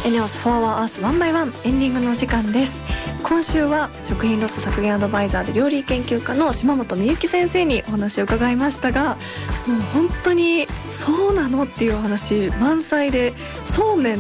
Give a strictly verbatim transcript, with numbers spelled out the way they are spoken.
エネオスフォアワーアースワンバイワンエンディングのお時間です。今週は食品ロス削減アドバイザーで料理研究家の島本美幸先生にお話を伺いましたが、もう本当にそうなのっていうお話満載で、そうめん